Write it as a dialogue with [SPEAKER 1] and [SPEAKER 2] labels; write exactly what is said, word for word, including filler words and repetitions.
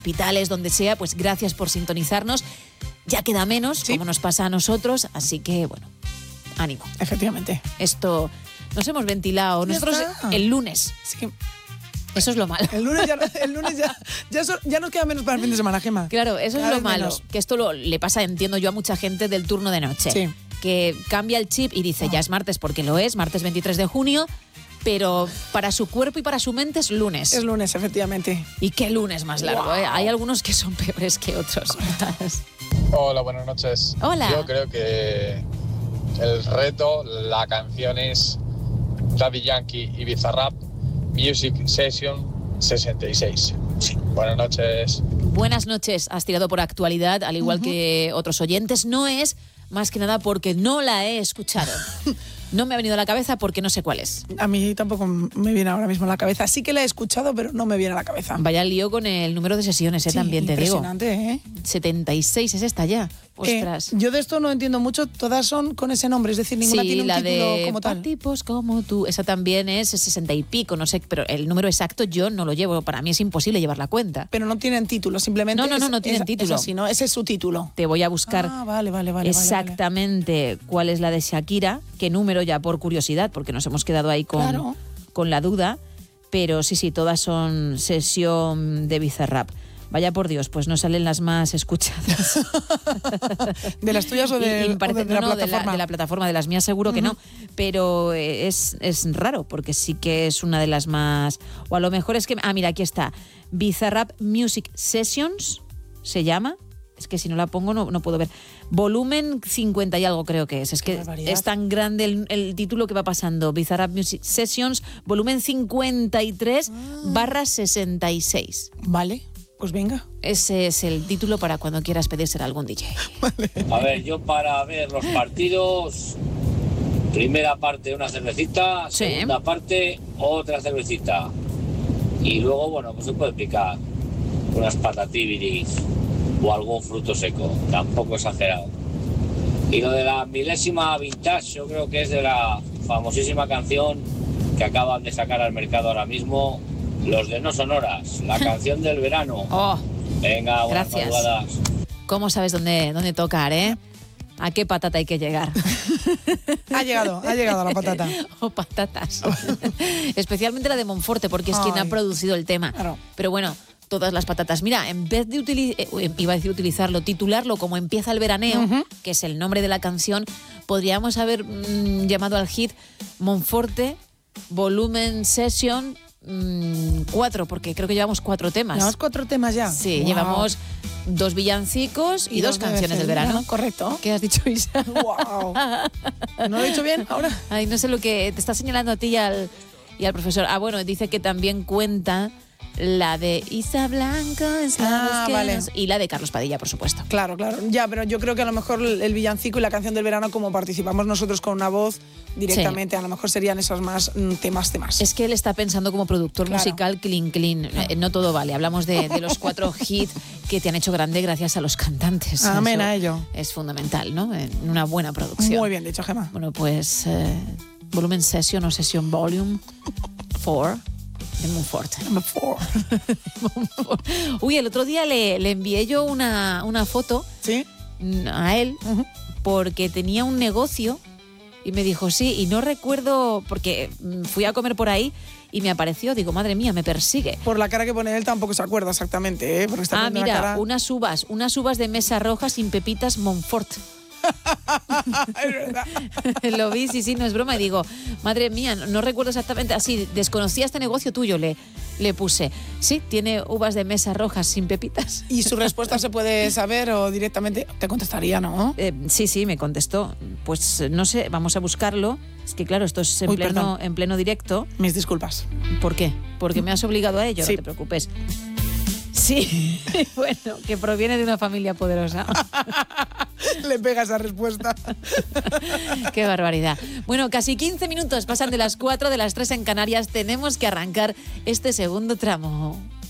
[SPEAKER 1] hospitales, donde sea, pues gracias por sintonizarnos. Ya queda menos, ¿sí?, como nos pasa a nosotros, así que, bueno, ánimo.
[SPEAKER 2] Efectivamente.
[SPEAKER 1] Esto nos hemos ventilado
[SPEAKER 2] Ya
[SPEAKER 1] nosotros
[SPEAKER 2] está.
[SPEAKER 1] el lunes.
[SPEAKER 2] Sí.
[SPEAKER 1] Eso es lo malo.
[SPEAKER 2] El lunes ya, el lunes ya, ya, so- ya nos queda menos para el fin de semana, Gemma.
[SPEAKER 1] Claro, eso
[SPEAKER 2] Cada
[SPEAKER 1] es lo
[SPEAKER 2] vez
[SPEAKER 1] malo.
[SPEAKER 2] menos.
[SPEAKER 1] Que esto lo, le pasa, entiendo yo, a mucha gente del turno de noche.
[SPEAKER 2] Sí.
[SPEAKER 1] Que cambia el chip y dice, ya es martes porque lo es, martes veintitrés de junio, pero para su cuerpo y para su mente es lunes.
[SPEAKER 2] Es lunes, efectivamente.
[SPEAKER 1] Y qué lunes más largo,
[SPEAKER 2] Wow.
[SPEAKER 1] ¿eh? Hay algunos que son peores que otros.
[SPEAKER 3] Hola, buenas noches.
[SPEAKER 1] Hola.
[SPEAKER 3] Yo creo que el reto, la canción es Daddy Yankee y Bizarrap Music Session sesenta y seis. Buenas noches.
[SPEAKER 1] Buenas noches, has tirado por actualidad, al igual uh-huh. que otros oyentes. No es más que nada porque no la he escuchado. No me ha venido a la cabeza porque no sé cuál es.
[SPEAKER 2] A mí tampoco me viene ahora mismo a la cabeza. Sí que la he escuchado, pero no me viene a la cabeza.
[SPEAKER 1] Vaya lío con el número de sesiones, ¿eh?
[SPEAKER 2] Sí,
[SPEAKER 1] También te digo.
[SPEAKER 2] Impresionante, ¿eh?
[SPEAKER 1] setenta y seis es esta ya. Ostras.
[SPEAKER 2] Eh, yo de esto no entiendo mucho. Todas son con ese nombre, es decir, ninguna
[SPEAKER 1] sí,
[SPEAKER 2] tiene un
[SPEAKER 1] la
[SPEAKER 2] título
[SPEAKER 1] de
[SPEAKER 2] como tal.
[SPEAKER 1] tipos como tú. Esa también es sesenta y pico, no sé, pero el número exacto yo no lo llevo. Para mí es imposible llevar la cuenta.
[SPEAKER 2] Pero no tienen título, simplemente.
[SPEAKER 1] No, no, no,
[SPEAKER 2] es,
[SPEAKER 1] no tienen
[SPEAKER 2] es,
[SPEAKER 1] título.
[SPEAKER 2] Es así, ¿no? Ese es su título.
[SPEAKER 1] Te voy a buscar
[SPEAKER 2] ah, vale, vale, vale,
[SPEAKER 1] exactamente
[SPEAKER 2] vale, vale.
[SPEAKER 1] cuál es la de Shakira, qué número, ya por curiosidad, porque nos hemos quedado ahí con,
[SPEAKER 2] claro.
[SPEAKER 1] con la duda. Pero sí, sí, todas son sesión de Bizarrap. Vaya por Dios, pues no salen las más escuchadas.
[SPEAKER 2] ¿De las tuyas o de,
[SPEAKER 1] y, y parece,
[SPEAKER 2] o de,
[SPEAKER 1] no,
[SPEAKER 2] la
[SPEAKER 1] no,
[SPEAKER 2] plataforma?
[SPEAKER 1] De la, de la plataforma, de las mías seguro uh-huh. que no. Pero es, es raro, porque sí que es una de las más... O a lo mejor es que... Ah, mira, aquí está. Bizarrap Music Sessions se llama. Es que si no la pongo no, no puedo ver. Volumen cincuenta y algo creo que es. Es que es tan grande el, el título que va pasando. Bizarrap Music Sessions, volumen cincuenta y tres ah. barra sesenta y seis.
[SPEAKER 2] Vale. Pues venga.
[SPEAKER 1] Ese es el título para cuando quieras pedírselo a algún D J.
[SPEAKER 2] Vale.
[SPEAKER 4] A ver, yo para ver los partidos, primera parte una cervecita,
[SPEAKER 1] sí.
[SPEAKER 4] segunda parte otra cervecita. Y luego, bueno, pues se puede picar unas patatibiris o algún fruto seco, tampoco exagerado. Y lo de la milésima vintage, yo creo que es de la famosísima canción que acaban de sacar al mercado ahora mismo, los de No Sonoras, la canción del verano.
[SPEAKER 1] Oh,
[SPEAKER 4] venga, buenas
[SPEAKER 1] gracias.
[SPEAKER 4] madrugadas.
[SPEAKER 1] ¿Cómo sabes dónde, dónde tocar, eh? ¿A qué patata hay que llegar?
[SPEAKER 2] Ha llegado, ha llegado la patata.
[SPEAKER 1] O patatas. Especialmente la de Monforte, porque es Ay, quien ha producido el tema.
[SPEAKER 2] Claro.
[SPEAKER 1] Pero bueno, todas las patatas. Mira, en vez de utilizar, eh, iba a decir utilizarlo, titularlo como Empieza el veraneo, uh-huh. que es el nombre de la canción, podríamos haber mmm, llamado al hit Monforte Volumen Session mmm, cuatro, porque creo que llevamos cuatro temas.
[SPEAKER 2] ¿Llevamos cuatro temas ya?
[SPEAKER 1] Sí,
[SPEAKER 2] wow.
[SPEAKER 1] llevamos dos villancicos y, y dos, dos canciones del verano.
[SPEAKER 2] verano. Correcto.
[SPEAKER 1] ¿Qué has dicho, Isa?
[SPEAKER 2] Wow. ¿No lo he dicho bien ahora?
[SPEAKER 1] Ay, no sé lo que te está señalando a ti y al, y al profesor. Ah, bueno, dice que también cuenta la de Isa Blanco es la
[SPEAKER 2] ah, vale.
[SPEAKER 1] y la de Carlos Padilla, por supuesto.
[SPEAKER 2] Claro, claro. Ya, pero yo creo que a lo mejor el villancico y la canción del verano, como participamos nosotros con una voz directamente, sí. a lo mejor serían esos más mm, temas, temas.
[SPEAKER 1] Es que él está pensando como productor
[SPEAKER 2] claro.
[SPEAKER 1] musical clean, clean. Claro. Eh, no todo vale. Hablamos de, de los cuatro hits que te han hecho grande gracias a los cantantes.
[SPEAKER 2] Amén
[SPEAKER 1] Eso
[SPEAKER 2] a ello.
[SPEAKER 1] Es fundamental, ¿no? En una buena producción.
[SPEAKER 2] Muy bien dicho, Gemma.
[SPEAKER 1] Bueno, pues eh, volumen session o session volume cuatro. De Monforte. Uy, el otro día le, le envié yo una, una foto
[SPEAKER 2] ¿Sí?
[SPEAKER 1] a él uh-huh. porque tenía un negocio y me dijo sí, y no recuerdo, porque fui a comer por ahí y me apareció, digo, madre mía, me persigue.
[SPEAKER 2] Por la cara que pone él tampoco se acuerda exactamente, ¿eh? Porque está
[SPEAKER 1] ah, mira,
[SPEAKER 2] una cara...
[SPEAKER 1] unas uvas, unas uvas de mesa roja sin pepitas Monfort.
[SPEAKER 2] Es verdad.
[SPEAKER 1] Lo vi, sí, sí, no es broma. Y digo, madre mía, no, no recuerdo exactamente. Así, desconocía este negocio tuyo, le, le puse. Sí, tiene uvas de mesa rojas sin pepitas.
[SPEAKER 2] ¿Y su respuesta se puede saber o directamente te contestaría, no?
[SPEAKER 1] Eh, sí, sí, me contestó. Pues no sé, vamos a buscarlo. Es que claro, esto es en, Uy, pleno, en pleno directo.
[SPEAKER 2] Mis disculpas.
[SPEAKER 1] ¿Por qué? Porque me has obligado a ello,
[SPEAKER 2] sí.
[SPEAKER 1] No te preocupes. Sí, bueno, que proviene de una familia poderosa.
[SPEAKER 2] Le pega esa respuesta.
[SPEAKER 1] Qué barbaridad. Bueno, casi quince minutos pasan de las cuatro, de las tres en Canarias. Tenemos que arrancar este segundo tramo.